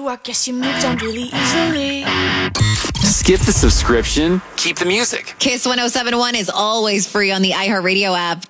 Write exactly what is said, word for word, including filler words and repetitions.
I guess you moved on really easily. Skip the subscription, keep the music. Kiss one oh seven point one is always free on the iHeartRadio app.